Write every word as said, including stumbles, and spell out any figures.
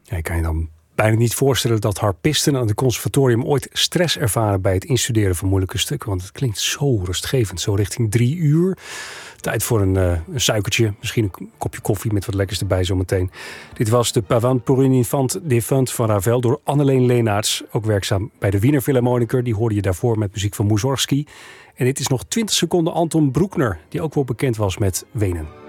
Ja, je kan je dan bijna niet voorstellen dat harpisten aan het conservatorium ooit stress ervaren bij het instuderen van moeilijke stukken. Want het klinkt zo rustgevend, zo richting drie uur. Tijd voor een, uh, een suikertje, misschien een kopje koffie met wat lekkers erbij zometeen. Dit was de Pavane pour une infante défunte van Ravel door Anneleen Leenaerts. Ook werkzaam bij de Wiener Philharmoniker. Die hoorde je daarvoor met muziek van Mussorgsky. En dit is nog twintig seconden Anton Bruckner, die ook wel bekend was met Wenen.